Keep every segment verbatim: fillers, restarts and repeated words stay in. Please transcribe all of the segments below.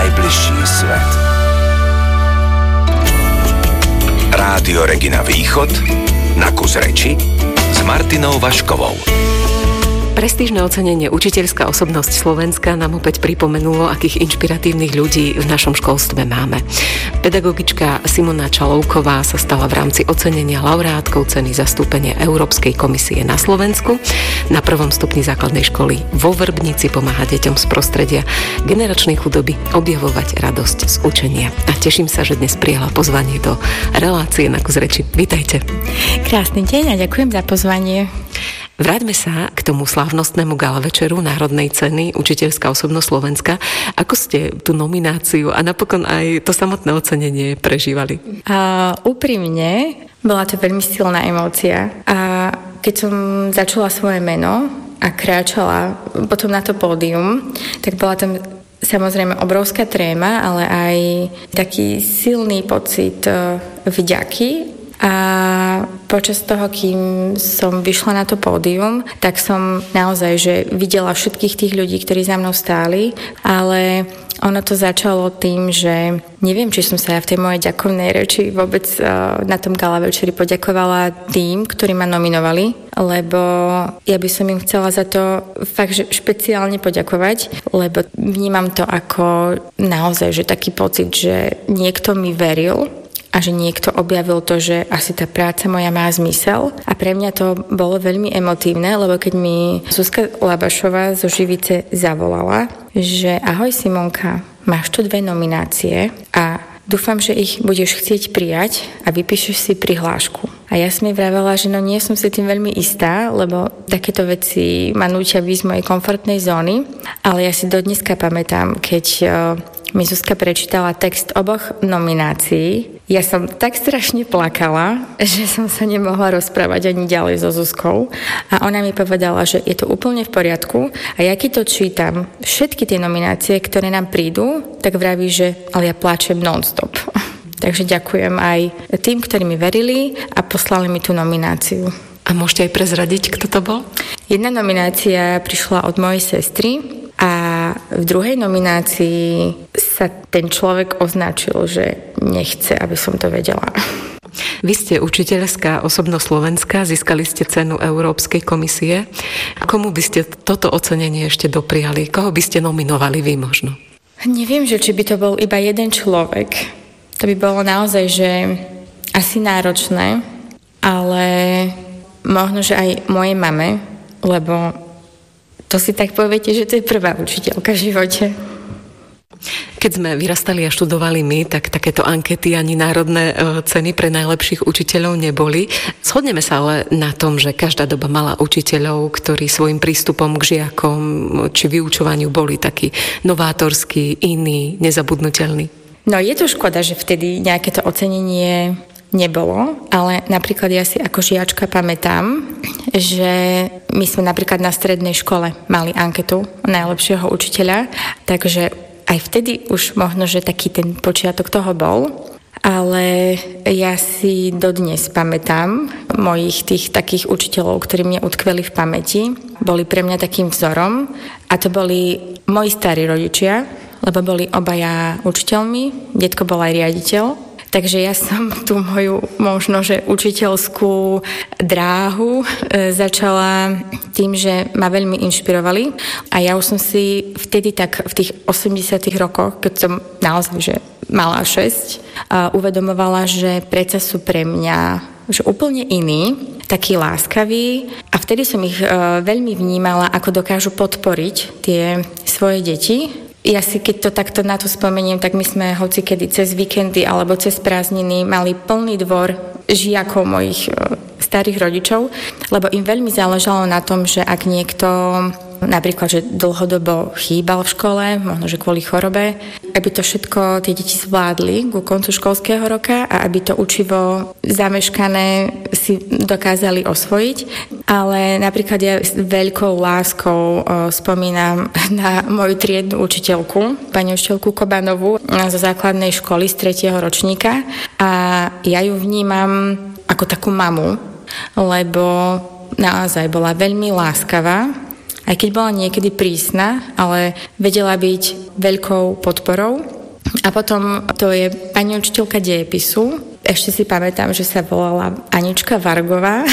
najbližší svet. Rádio Regina Východ na kus reči s Martinou Vaškovou. Prestížne ocenenie Učiteľská osobnosť Slovenska nám opäť pripomenulo, akých inšpiratívnych ľudí v našom školstve máme. Pedagogička Simona Čalovková sa stala v rámci ocenenia laureátkou ceny zastúpenie Európskej komisie na Slovensku. Na prvom stupni základnej školy vo Vrbnici pomáha deťom z prostredia generačnej chudoby objavovať radosť z učenia. A teším sa, že dnes prijala pozvanie do relácie na kus reči. Vítajte. Krásny deň a ďakujem za pozvanie. Vráťme sa k tomu slávnostnému gala večeru Národnej ceny Učiteľská osobnosť Slovenska. Ako ste tú nomináciu a napokon aj to samotné ocenenie prežívali? A úprimne, bola to veľmi silná emócia. A keď som začula svoje meno a kráčala potom na to pódium, tak bola tam samozrejme obrovská tréma, ale aj taký silný pocit vďaky. A počas toho, kým som vyšla na to pódium, tak som naozaj, že videla všetkých tých ľudí, ktorí za mnou stáli, ale ono to začalo tým, že neviem, či som sa ja v tej mojej ďakovnej reči vôbec na tom gala večeri poďakovala tým, ktorí ma nominovali, lebo ja by som im chcela za to fakt, že špeciálne poďakovať, lebo vnímam to ako naozaj, že taký pocit, že niekto mi veril a že niekto objavil to, že asi tá práca moja má zmysel. A pre mňa to bolo veľmi emotívne, lebo keď mi Zuzka Labašová zo Živice zavolala, že ahoj Simonka, máš tu dve nominácie a dúfam, že ich budeš chcieť prijať a vypíšeš si prihlášku. A ja som jej vravela, že no nie som si tým veľmi istá, lebo takéto veci ma nútia výjsť z mojej komfortnej zóny, ale ja si dodneska pamätám, keď mi Zuzka prečítala text oboch nominácií. Ja som tak strašne plakala, že som sa nemohla rozprávať ani ďalej so Zuzkou. A ona mi povedala, že je to úplne v poriadku. A ja keď to čítam, všetky tie nominácie, ktoré nám prídu, tak vraví, že ale ja plačem non-stop. Takže ďakujem aj tým, ktorí mi verili a poslali mi tú nomináciu. A môžete aj prezradiť, kto to bol? Jedna nominácia prišla od mojej sestry, a v druhej nominácii sa ten človek označil, že nechce, aby som to vedela. Vy ste Učiteľská osobnosť Slovenska, získali ste cenu Európskej komisie. Komu by ste toto ocenenie ešte dopriali? Koho by ste nominovali vy možno? Neviem, že či by to bol iba jeden človek. To by bolo naozaj, že asi náročné, ale možno, že aj mojej mame, lebo to si tak poviete, že to je prvá učiteľka v živote. Keď sme vyrastali a študovali my, tak takéto ankety ani národné ceny pre najlepších učiteľov neboli. Shodneme sa ale na tom, že každá doba mala učiteľov, ktorí svojim prístupom k žiakom či vyučovaniu boli takí novátorskí, iní, nezabudnutelní. No je to škoda, že vtedy nejaké to ocenenie nebolo, ale napríklad ja si ako žiačka pamätám, že my sme napríklad na strednej škole mali anketu najlepšieho učiteľa, takže aj vtedy už možno, že taký ten počiatok toho bol, ale ja si dodnes pamätám mojich tých takých učiteľov, ktorí mne utkveli v pamäti, boli pre mňa takým vzorom a to boli moji starí rodičia, lebo boli obaja učiteľmi, detko bol aj riaditeľ. Takže ja som tú moju možno, že učiteľskú dráhu e, začala tým, že ma veľmi inšpirovali a ja už som si vtedy tak v tých osemdesiatych rokoch, keď som naozaj, že mala šesť, e, uvedomovala, že predsa sú pre mňa že úplne iní, takí láskaví a vtedy som ich e, veľmi vnímala, ako dokážu podporiť tie svoje deti. Ja si, keď to takto na to spomeniem, tak my sme hocikedy cez víkendy alebo cez prázdniny mali plný dvor žiakov mojich starých rodičov, lebo im veľmi záležalo na tom, že ak niekto napríklad, že dlhodobo chýbal v škole, možno, že kvôli chorobe, aby to všetko tie deti zvládli ku koncu školského roka a aby to učivo zameškané si dokázali osvojiť. Ale napríklad ja s veľkou láskou o, spomínam na moju triednu učiteľku, pani učiteľku Kobanovú zo základnej školy z tretieho ročníka a ja ju vnímam ako takú mamu, lebo naozaj bola veľmi láskavá, aj keď bola niekedy prísna, ale vedela byť veľkou podporou A potom to je pani učiteľka dejepisu. Ešte si pamätám, že sa volala Anička Vargová.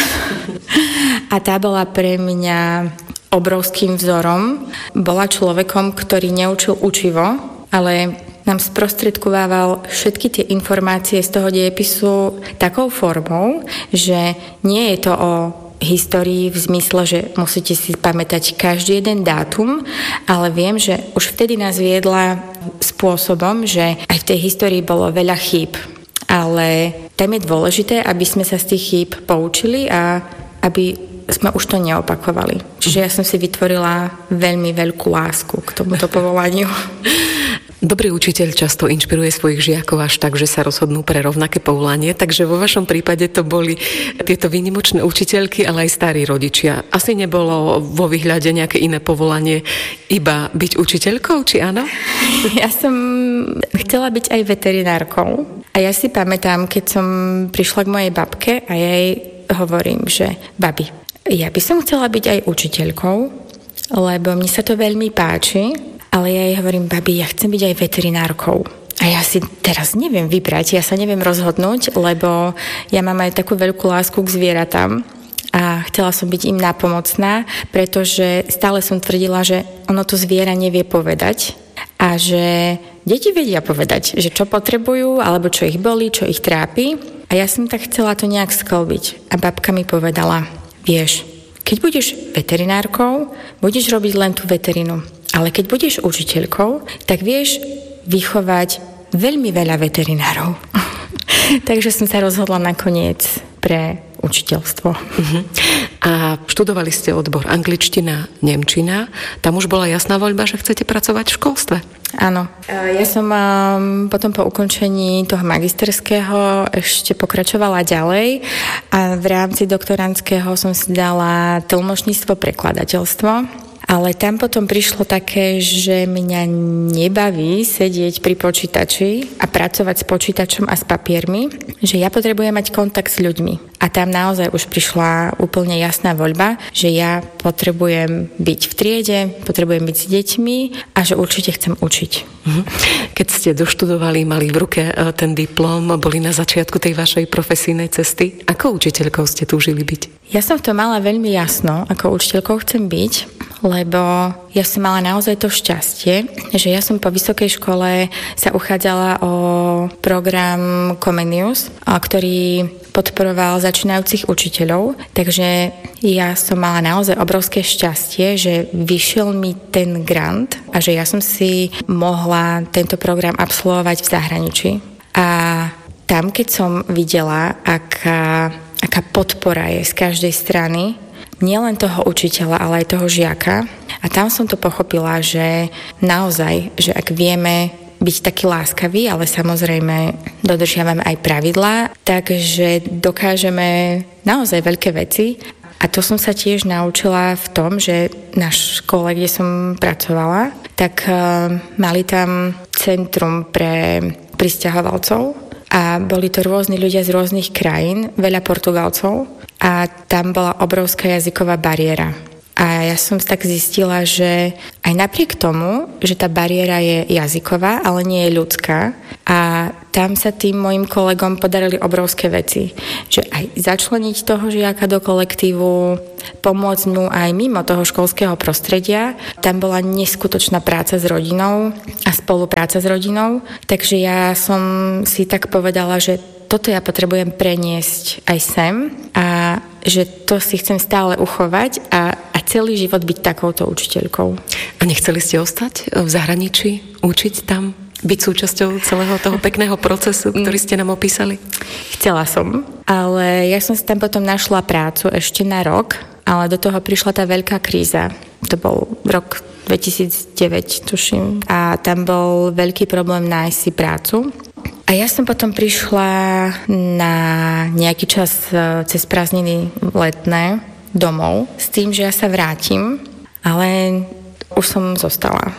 A tá bola pre mňa obrovským vzorom. Bola človekom, ktorý neučil učivo, ale nám sprostredkovával všetky tie informácie z toho dejepisu takou formou, že nie je to o histórii v zmysle, že musíte si pamätať každý jeden dátum, ale viem, že už vtedy nás viedla spôsobom, že aj v tej histórii bolo veľa chýb. Ale tam je dôležité, aby sme sa z tých chýb poučili a aby sme už to neopakovali. Čiže ja som si vytvorila veľmi veľkú lásku k tomuto povolaniu. Dobrý učiteľ často inšpiruje svojich žiakov až tak, že sa rozhodnú pre rovnaké povolanie, takže vo vašom prípade to boli tieto výnimočné učiteľky, ale aj starí rodičia. Asi nebolo vo výhľade nejaké iné povolanie, iba byť učiteľkou, či áno? Ja som chcela byť aj veterinárkou a ja si pamätám, keď som prišla k mojej babke a ja jej hovorím, že babi, ja by som chcela byť aj učiteľkou, lebo mne sa to veľmi páči. Ale ja jej hovorím, babi, ja chcem byť aj veterinárkou. A ja si teraz neviem vybrať, ja sa neviem rozhodnúť, lebo ja mám aj takú veľkú lásku k zvieratám a chcela som byť im nápomocná, pretože stále som tvrdila, že ono to zviera nevie povedať a že deti vedia povedať, že čo potrebujú, alebo čo ich bolí, čo ich trápi. A ja som tak chcela to nejak sklbiť. A babka mi povedala, vieš, keď budeš veterinárkou, budeš robiť len tú veterinu. Ale keď budeš učiteľkou, tak vieš vychovať veľmi veľa veterinárov. Takže som sa rozhodla nakoniec pre učiteľstvo. Uh-huh. A študovali ste odbor angličtina, nemčina. Tam už bola jasná voľba, že chcete pracovať v školstve? Áno. Ja som um, potom po ukončení toho magisterského ešte pokračovala ďalej a v rámci doktorandského som si dala tlmočníctvo, prekladateľstvo. Ale tam potom prišlo také, že mňa nebaví sedieť pri počítači a pracovať s počítačom a s papiermi, že ja potrebujem mať kontakt s ľuďmi. A tam naozaj už prišla úplne jasná voľba, že ja potrebujem byť v triede, potrebujem byť s deťmi a že určite chcem učiť. Keď ste doštudovali, mali v ruke ten diplom, boli na začiatku tej vašej profesijnej cesty, ako učiteľkou ste túžili byť? Ja som v tom mala veľmi jasno, ako učiteľkou chcem byť, lebo ja som mala naozaj to šťastie, že ja som po vysokej škole sa uchádzala o program Comenius, ktorý podporoval začínajúcich učiteľov, takže ja som mala naozaj obrovské šťastie, že vyšiel mi ten grant a že ja som si mohla tento program absolvovať v zahraničí. A tam, keď som videla, aká, aká podpora je z každej strany, nielen toho učiteľa, ale aj toho žiaka. A tam som to pochopila, že naozaj, že ak vieme byť taký láskavý, ale samozrejme dodržiavame aj pravidlá, takže dokážeme naozaj veľké veci. A to som sa tiež naučila v tom, že na škole, kde som pracovala, tak uh, mali tam centrum pre prisťahovalcov a boli to rôzni ľudia z rôznych krajín, veľa Portugalcov a tam bola obrovská jazyková bariéra. A ja som tak zistila, že aj napriek tomu, že tá bariéra je jazyková, ale nie je ľudská a tam sa tým mojim kolegom podarili obrovské veci. Že aj začleniť toho žiaka do kolektívu, pomôcť mu aj mimo toho školského prostredia. Tam bola neskutočná práca s rodinou a spolupráca s rodinou. Takže ja som si tak povedala, že toto ja potrebujem preniesť aj sem a že to si chcem stále uchovať a, a celý život byť takouto učiteľkou. A nechceli ste ostať v zahraničí, učiť tam, byť súčasťou celého toho pekného procesu, ktorý ste nám opísali? Chcela som, ale ja som si tam potom našla prácu ešte na rok, ale do toho prišla tá veľká kríza. To bol rok dvetisícdeväť, tuším. A tam bol veľký problém nájsť si prácu. A ja som potom prišla na nejaký čas cez prázdniny letné domov s tým, že ja sa vrátim, ale už som zostala.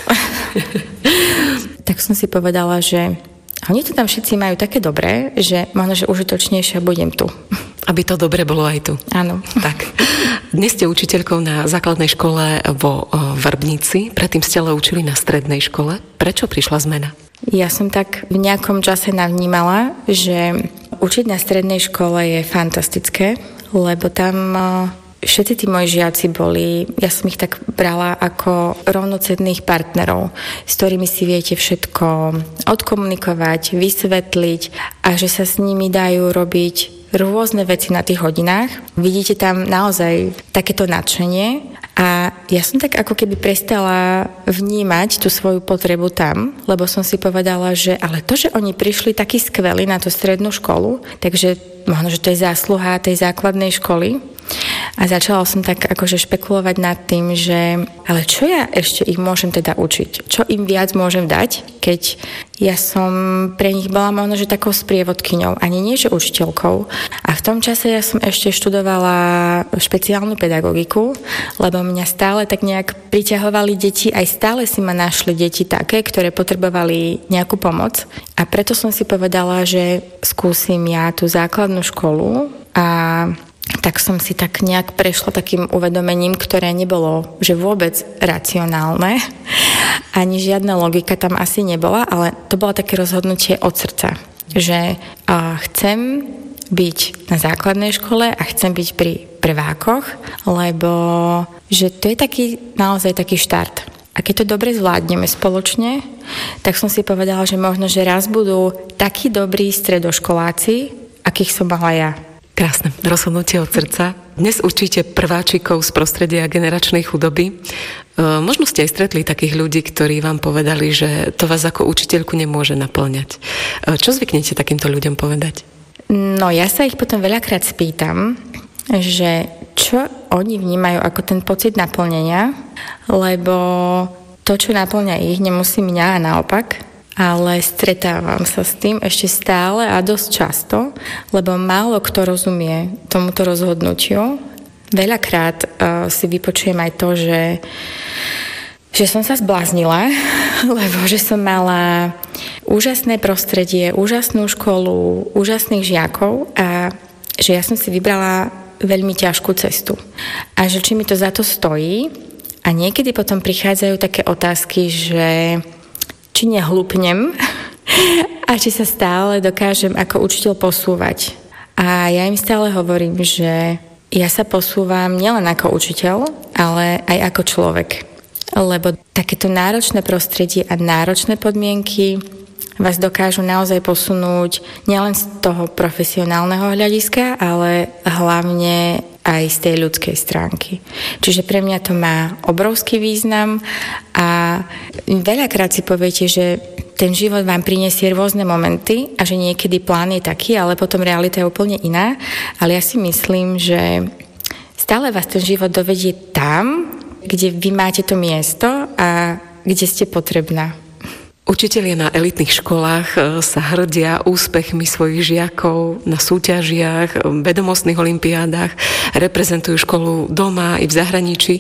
Tak som si povedala, že oni to tam všetci majú také dobré, že možno, že užitočnejšia budem tu. Aby to dobre bolo aj tu. Áno. Tak. Dnes ste učiteľkou na základnej škole vo Vrbnici, predtým ste ale učili na strednej škole. Prečo prišla zmena? Ja som tak v nejakom čase navnímala, že učiť na strednej škole je fantastické, lebo tam všetci tí moji žiaci boli, ja som ich tak brala ako rovnocenných partnerov, s ktorými si viete všetko odkomunikovať, vysvetliť a že sa s nimi dajú robiť rôzne veci na tých hodinách. Vidíte tam naozaj takéto nadšenie a ja som tak ako keby prestala vnímať tú svoju potrebu tam, lebo som si povedala, že ale to, že oni prišli takí skvelí na tú strednú školu, takže možno, že to je zásluha tej základnej školy. A začala som tak akože špekulovať nad tým, že ale čo ja ešte ich môžem teda učiť? Čo im viac môžem dať, keď ja som pre nich bola možno, že takou sprievodkyňou, ani nie, že učiteľkou. A v tom čase ja som ešte študovala špeciálnu pedagogiku, lebo mňa stále tak nejak priťahovali deti, aj stále si ma našli deti také, ktoré potrebovali nejakú pomoc. A preto som si povedala, že skúsim ja tú základnú školu a tak som si tak nejak prešla takým uvedomením, ktoré nebolo, že vôbec racionálne. Ani žiadna logika tam asi nebola, ale to bolo také rozhodnutie od srdca, že a, chcem byť na základnej škole a chcem byť pri prvákoch, lebo že to je taký, naozaj taký štart. A keď to dobre zvládneme spoločne, tak som si povedala, že možno, že raz budú takí dobrí stredoškoláci, akých som mala ja. Krásne rozhodnutie od srdca. Dnes učíte prváčikov z prostredia generačnej chudoby. E, možno ste aj stretli takých ľudí, ktorí vám povedali, že to vás ako učiteľku nemôže naplňať. E, čo zvyknete takýmto ľuďom povedať? No ja sa ich potom veľakrát spýtam, že čo oni vnímajú ako ten pocit naplnenia, lebo to, čo naplňa ich, nemusí mňa a naopak, ale stretávam sa s tým ešte stále a dosť často, lebo málo kto rozumie tomuto rozhodnutiu. Veľakrát uh, si vypočujem aj to, že, že som sa zbláznila, lebo že som mala úžasné prostredie, úžasnú školu, úžasných žiakov a že ja som si vybrala veľmi ťažkú cestu. A že či mi to za to stojí. A niekedy potom prichádzajú také otázky, že či nehlúpnem a či sa stále dokážem ako učiteľ posúvať. A ja im stále hovorím, že ja sa posúvam nielen ako učiteľ, ale aj ako človek. Lebo takéto náročné prostredie a náročné podmienky vás dokážu naozaj posunúť nielen z toho profesionálneho hľadiska, ale hlavne aj z tej ľudskej stránky. Čiže pre mňa to má obrovský význam a veľakrát si poviete, že ten život vám prinesie rôzne momenty a že niekedy plán je taký, ale potom realita je úplne iná. Ale ja si myslím, že stále vás ten život dovedie tam, kde vy máte to miesto a kde ste potrebná. Učitelia na elitných školách sa hrdia úspechmi svojich žiakov na súťažiach, vedomostných olympiádach, reprezentujú školu doma i v zahraničí.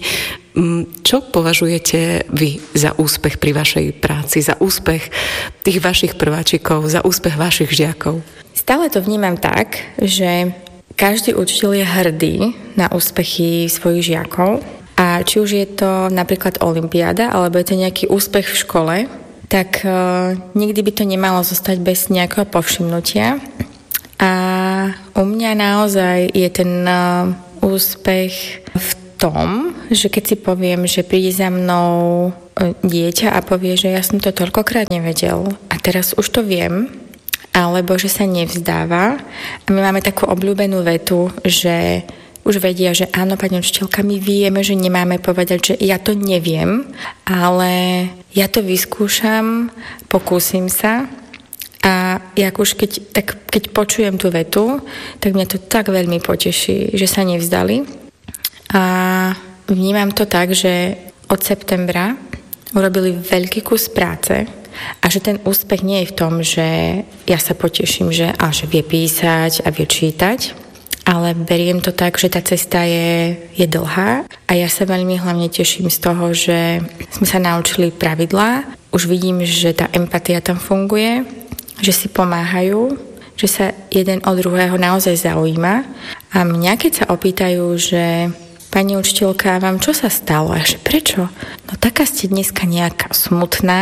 Čo považujete vy za úspech pri vašej práci, za úspech tých vašich prváčikov, za úspech vašich žiakov? Stále to vnímam tak, že každý učiteľ je hrdý na úspechy svojich žiakov a či už je to napríklad olympiáda, alebo je to nejaký úspech v škole, tak uh, nikdy by to nemalo zostať bez nejakého povšimnutia. A u mňa naozaj je ten uh, úspech v tom, že keď si poviem, že príde za mnou uh, dieťa a povie, že ja som to toľkokrát nevedel a teraz už to viem, alebo že sa nevzdáva. A my máme takú obľúbenú vetu, že už vedia, že áno, pani učiteľka, my vieme, že nemáme povedať, že ja to neviem, ale ja to vyskúšam, pokúsim sa a jak už keď, tak, keď počujem tú vetu, tak mňa to tak veľmi poteší, že sa nevzdali. A vnímam to tak, že od septembra urobili veľký kus práce a že ten úspech nie je v tom, že ja sa poteším, že, a že vie písať a vie čítať, ale beriem to tak, že tá cesta je, je dlhá a ja sa veľmi hlavne teším z toho, že sme sa naučili pravidlá. Už vidím, že tá empatia tam funguje, že si pomáhajú, že sa jeden od druhého naozaj zaujíma. A mňa, keď sa opýtajú, že pani učiteľka, vám čo sa stalo? A že prečo? No taká ste dneska nejaká smutná.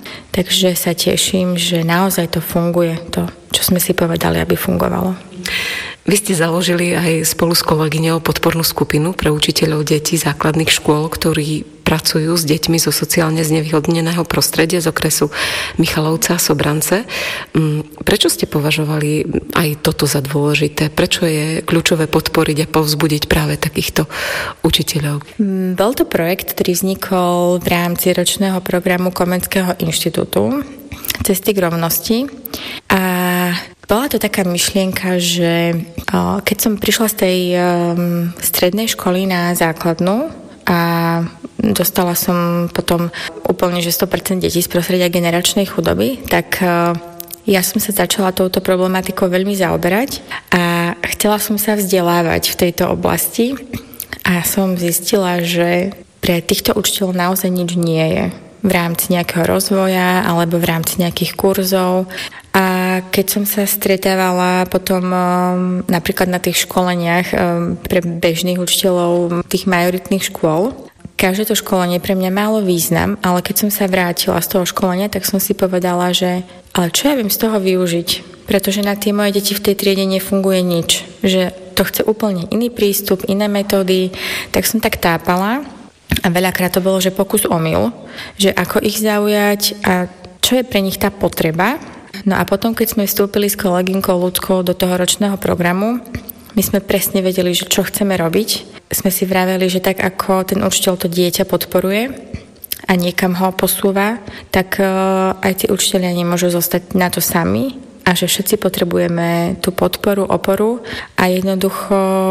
Takže sa teším, že naozaj to funguje, to, čo sme si povedali, aby fungovalo. Vy ste založili aj spolu s kolegyňou podpornú skupinu pre učiteľov detí základných škôl, ktorí pracujú s deťmi zo sociálne znevýhodneného prostredia z okresu Michalovca a Sobrance. Prečo ste považovali aj toto za dôležité? Prečo je kľúčové podporiť a povzbudiť práve takýchto učiteľov? Bol to projekt, ktorý vznikol v rámci ročného programu Komenského inštitútu Cesty k rovnosti. A bola to taká myšlienka, že keď som prišla z tej strednej školy na základnú a dostala som potom úplne, že sto percent detí z prostredia generačnej chudoby, tak ja som sa začala touto problematikou veľmi zaoberať a chcela som sa vzdelávať v tejto oblasti a som zistila, že pre týchto učiteľov naozaj nič nie je v rámci nejakého rozvoja alebo v rámci nejakých kurzov. A keď som sa stretávala potom um, napríklad na tých školeniach um, pre bežných učiteľov tých majoritných škôl, každé to školenie pre mňa malo význam, ale keď som sa vrátila z toho školenia, tak som si povedala, že ale čo ja viem z toho využiť? Pretože na tie moje deti v tej triede nefunguje nič. Že to chce úplne iný prístup, iné metódy. Tak som tak tápala a veľakrát to bolo, že pokus omyl, že ako ich zaujať a čo je pre nich tá potreba. No a potom, keď sme vstúpili s kolegynkou Ľudskou do toho ročného programu, my sme presne vedeli, že čo chceme robiť. Sme si vraveli, že tak ako ten učiteľ to dieťa podporuje a niekam ho posúva, tak aj tí učitelia nemôžu zostať na to sami a že všetci potrebujeme tú podporu, oporu a jednoducho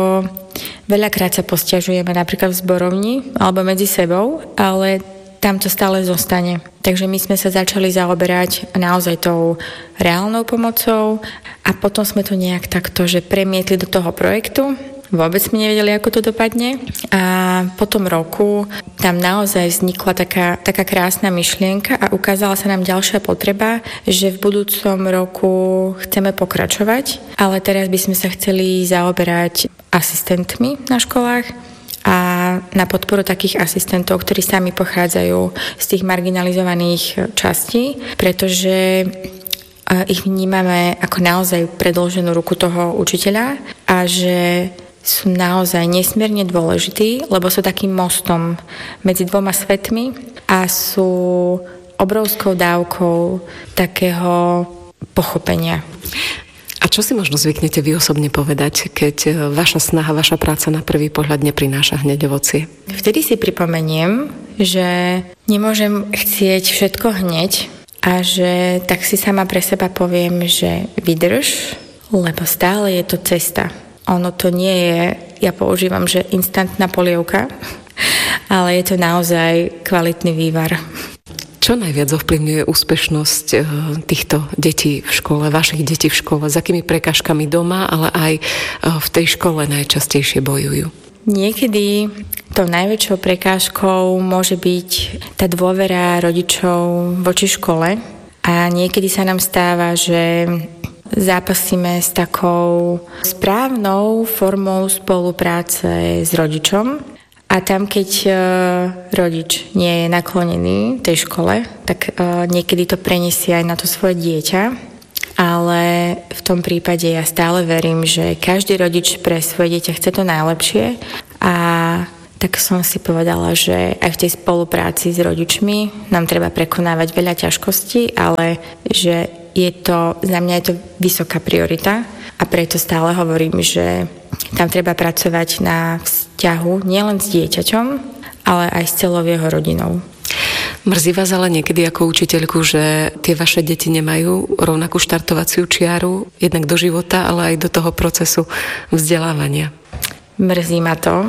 veľakrát sa posťažujeme napríklad v zborovni alebo medzi sebou, ale tam to stále zostane. Takže my sme sa začali zaoberať naozaj tou reálnou pomocou a potom sme to nejak takto, že premietli do toho projektu. Vôbec sme nevedeli, ako to dopadne. A po tom roku tam naozaj vznikla taká, taká krásna myšlienka a ukázala sa nám ďalšia potreba, že v budúcom roku chceme pokračovať, ale teraz by sme sa chceli zaoberať asistentmi na školách a na podporu takých asistentov, ktorí sami pochádzajú z tých marginalizovaných častí, pretože ich vnímame ako naozaj predĺženú ruku toho učiteľa a že sú naozaj nesmierne dôležití, lebo sú takým mostom medzi dvoma svetmi a sú obrovskou dávkou takého pochopenia. A čo si možno zvyknete vy osobne povedať, keď vaša snaha, vaša práca na prvý pohľad neprináša hneď ovocie? Vtedy si pripomeniem, že nemôžem chcieť všetko hneď a že tak si sama pre seba poviem, že vydrž, lebo stále je to cesta. Ono to nie je, ja používam, že instantná polievka, ale je to naozaj kvalitný vývar. Čo najviac ovplyvňuje úspešnosť týchto detí v škole, vašich detí v škole? S akými prekážkami doma, ale aj v tej škole najčastejšie bojujú? Niekedy tou najväčšou prekážkou môže byť tá dôvera rodičov voči škole a niekedy sa nám stáva, že zápasíme s takou správnou formou spolupráce s rodičom. A tam, keď uh, rodič nie je naklonený tej škole, tak uh, niekedy to preniesie aj na to svoje dieťa. Ale v tom prípade ja stále verím, že každý rodič pre svoje dieťa chce to najlepšie. A tak som si povedala, že aj v tej spolupráci s rodičmi nám treba prekonávať veľa ťažkostí, ale že je to, za mňa je to vysoká priorita. A preto stále hovorím, že tam treba pracovať na vzťahu nielen s dieťaťom, ale aj s celou jeho rodinou. Mrzí vás ale niekedy ako učiteľku, že tie vaše deti nemajú rovnakú štartovaciu čiaru jednak do života, ale aj do toho procesu vzdelávania? Mrzí ma to.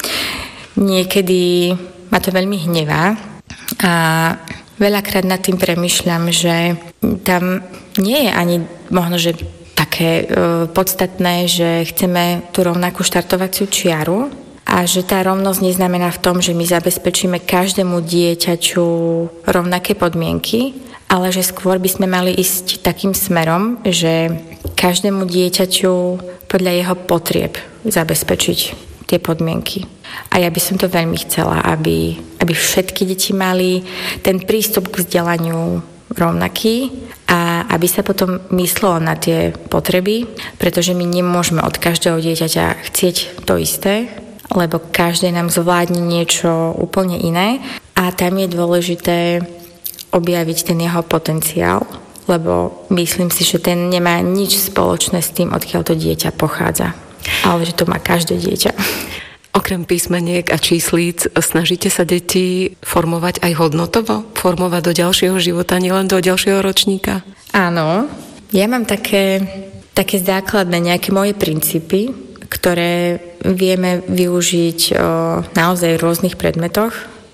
Niekedy ma to veľmi hnevá a veľakrát nad tým premýšľam, že tam nie je ani možno, že také e, podstatné, že chceme tú rovnakú štartovaciu čiaru a že tá rovnosť neznamená v tom, že my zabezpečíme každému dieťaťu rovnaké podmienky, ale že skôr by sme mali ísť takým smerom, že každému dieťaťu podľa jeho potrieb zabezpečiť tie podmienky. A ja by som to veľmi chcela, aby, aby všetky deti mali ten prístup k vzdelaniu rovnaký a aby sa potom myslelo na tie potreby, pretože my nemôžeme od každého dieťaťa chcieť to isté, lebo každé nám zvládne niečo úplne iné a tam je dôležité objaviť ten jeho potenciál, lebo myslím si, že ten nemá nič spoločné s tým, odkiaľ to dieťa pochádza, ale že to má každé dieťa. Okrem písmeniek a číslíc snažíte sa deti formovať aj hodnotovo? Formovať do ďalšieho života, nielen do ďalšieho ročníka? Áno. Ja mám také, také základné nejaké moje princípy, ktoré vieme využiť o, naozaj v rôznych predmetoch.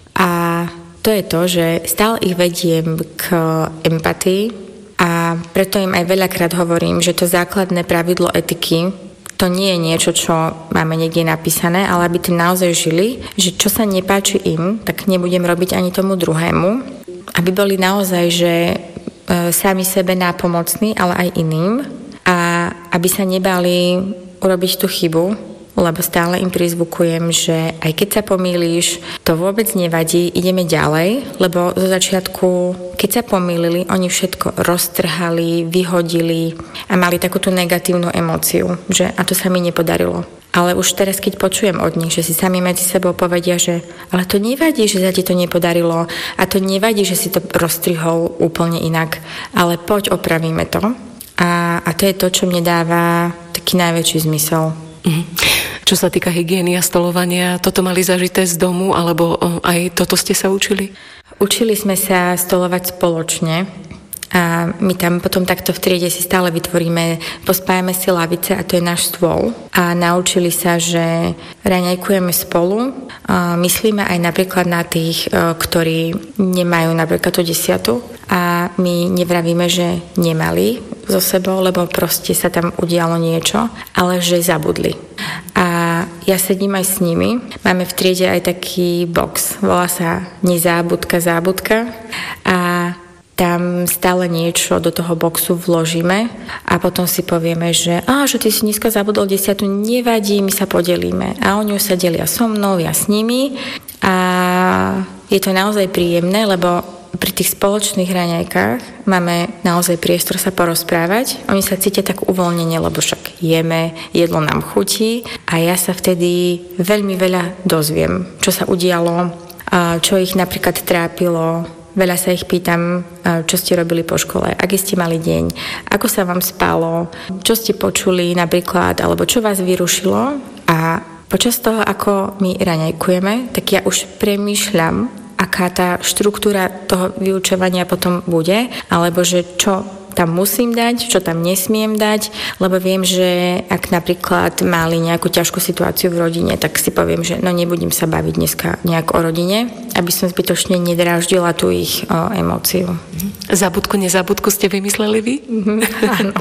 A to je to, že stále ich vediem k empatii a preto im aj veľakrát hovorím, že to základné pravidlo etiky to nie je niečo, čo máme niekde napísané, ale aby tým naozaj žili, že čo sa nepáči im, tak nebudem robiť ani tomu druhému. Aby boli naozaj, že e, sami sebe nápomocní, ale aj iným. A aby sa nebali urobiť tú chybu, lebo stále im prizvukujem, že aj keď sa pomýliš, to vôbec nevadí, ideme ďalej, lebo zo začiatku, keď sa pomýlili, oni všetko roztrhali, vyhodili a mali takúto negatívnu emóciu, že a to sa mi nepodarilo. Ale už teraz, keď počujem od nich, že si sami medzi sebou povedia, že ale to nevadí, že sa ti to nepodarilo a to nevadí, že si to roztrihol úplne inak, ale poď opravíme to. A, a to je to, čo mne dáva taký najväčší zmysel. Mhm. Čo sa týka hygieny a stolovania, toto mali zažité z domu, alebo aj toto ste sa učili? Učili sme sa stolovať spoločne a my tam potom takto v triede si stále vytvoríme, pospájame si lavice a to je náš stôl. A naučili sa, že raňajkujeme spolu, a myslíme aj napríklad na tých, ktorí nemajú napríklad tú desiatu a my nevravíme, že nemali so sebou, lebo proste sa tam udialo niečo, ale že zabudli. A ja sedím aj s nimi. Máme v triede aj taký box. Volá sa Nezábudka, zábudka. A tam stále niečo do toho boxu vložíme a potom si povieme, že á, že ty si dneska zabudol desiatu, nevadí, my sa podelíme. A oni sa delia so mnou, ja s nimi. A je to naozaj príjemné, lebo pri tých spoločných raňajkách máme naozaj priestor sa porozprávať. Oni sa cítia tak uvoľnene, lebo však jeme, jedlo nám chutí a ja sa vtedy veľmi veľa dozviem, čo sa udialo, čo ich napríklad trápilo. Veľa sa ich pýtam, čo ste robili po škole, aký ste mali deň, ako sa vám spalo, čo ste počuli napríklad, alebo čo vás vyrušilo. A počas toho, ako my raňajkujeme, tak ja už premýšľam, aká tá štruktúra toho vyučovania potom bude, alebo že čo tam musím dať, čo tam nesmiem dať, lebo viem, že ak napríklad mali nejakú ťažkú situáciu v rodine, tak si poviem, že no nebudem sa baviť dneska nejak o rodine, aby som zbytočne nedráždila tú ich o, emóciu. Zabudku, nezabudku ste vymysleli vy? Mm-hmm, áno.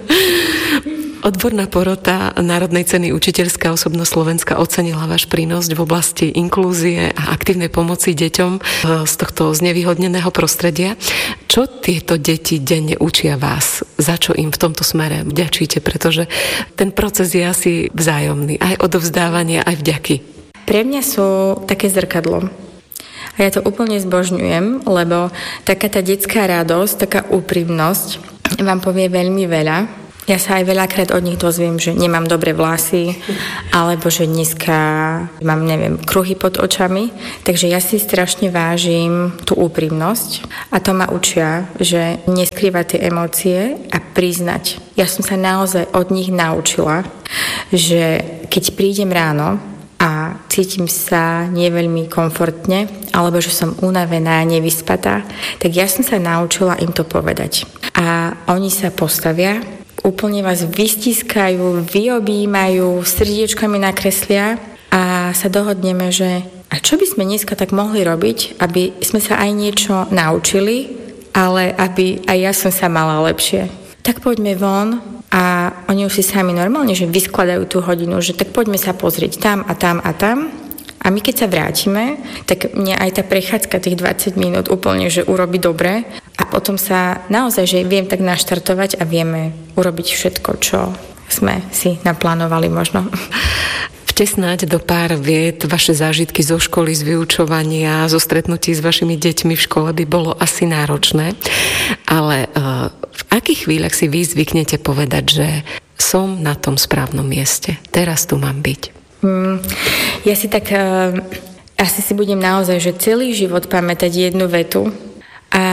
Odborná porota Národnej ceny Učiteľská osobnosť Slovenska ocenila váš prínos v oblasti inklúzie a aktívnej pomoci deťom z tohto znevýhodneného prostredia. Čo tieto deti denne učia vás? Za čo im v tomto smere vďačíte? Pretože ten proces je asi vzájomný. Aj odovzdávanie, aj vďaky. Pre mňa sú také zrkadlo. A ja to úplne zbožňujem, lebo taká tá detská radosť, taká úprimnosť vám povie veľmi veľa. Ja sa aj veľakrát od nich dozviem, že nemám dobré vlasy, alebo že dneska mám, neviem, kruhy pod očami. Takže ja si strašne vážim tú úprimnosť a to ma učia, že neskrývať tie emócie a priznať. Ja som sa naozaj od nich naučila, že keď prídem ráno a cítim sa nie veľmi komfortne, alebo že som unavená, nevyspatá, tak ja som sa naučila im to povedať. A oni sa postavia, úplne vás vystiskajú, vyobímajú, srdiečkami nakreslia a sa dohodneme, že a čo by sme dneska tak mohli robiť, aby sme sa aj niečo naučili, ale aby aj ja som sa mala lepšie. Tak poďme von a oni už si sami normálne, že vyskladajú tú hodinu, že tak poďme sa pozrieť tam a tam a tam. A my keď sa vrátime, tak mne aj tá prechádzka tých dvadsať minút úplne, že urobí dobre a potom sa naozaj, že viem tak naštartovať a vieme urobiť všetko, čo sme si naplánovali možno. V vtesnať do pár viet vaše zážitky zo školy, z vyučovania, zo stretnutí s vašimi deťmi v škole by bolo asi náročné, ale uh, v akých chvíľach si vy zvyknete povedať, že som na tom správnom mieste, teraz tu mám byť? Mm, ja si tak uh, asi si budem naozaj, že celý život pamätať jednu vetu a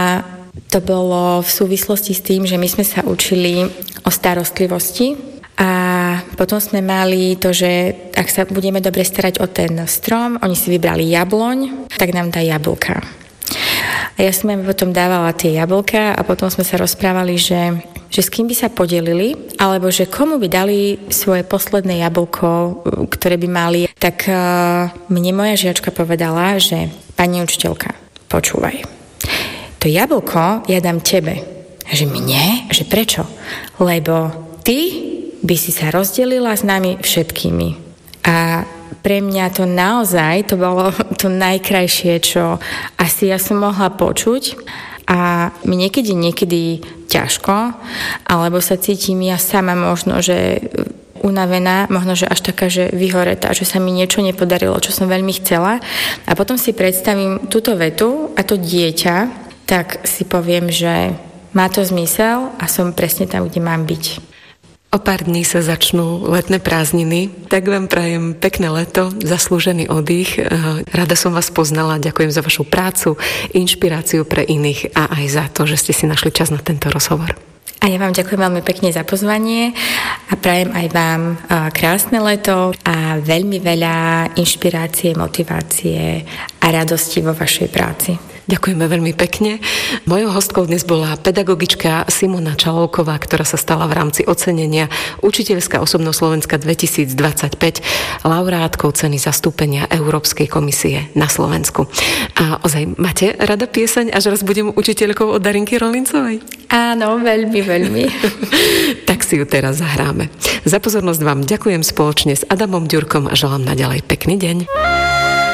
to bolo v súvislosti s tým, že my sme sa učili o starostlivosti a potom sme mali to, že ak sa budeme dobre starať o ten strom, oni si vybrali jabloň, tak nám dá jablka. A ja som im potom dávala tie jablka a potom sme sa rozprávali, že, že s kým by sa podelili, alebo že komu by dali svoje posledné jablko, ktoré by mali. Tak uh, mne moja žiačka povedala, že pani učiteľka, počúvaj, to jablko ja dám tebe. A že mne? Že prečo? Lebo ty by si sa rozdelila s nami všetkými. A pre mňa to naozaj, to bolo to najkrajšie, čo asi ja som mohla počuť. A mi niekedy, niekedy ťažko, alebo sa cítim ja sama možno, že unavená, možno, že až taká, že vyhoretá, že sa mi niečo nepodarilo, čo som veľmi chcela. A potom si predstavím túto vetu a to dieťa, tak si poviem, že má to zmysel a som presne tam, kde mám byť. O pár dní sa začnú letné prázdniny, tak vám prajem pekné leto, zaslúžený oddych. Rada som vás poznala, ďakujem za vašu prácu, inšpiráciu pre iných a aj za to, že ste si našli čas na tento rozhovor. A ja vám ďakujem veľmi pekne za pozvanie a prajem aj vám krásne leto a veľmi veľa inšpirácie, motivácie a radosti vo vašej práci. Ďakujeme veľmi pekne. Mojou hostkou dnes bola pedagogička Simona Čalovková, ktorá sa stala v rámci ocenenia Učiteľská osobnosť Slovenska dvetisícdvadsaťpäť laureátkou ceny zastúpenia Európskej komisie na Slovensku. A ozaj, máte rada pieseň, až raz budem učiteľkou od Darinky Rolincovej? Áno, veľmi, veľmi. Tak si ju teraz zahráme. Za pozornosť vám ďakujem spoločne s Adamom Ďurkom a želám naďalej pekný deň.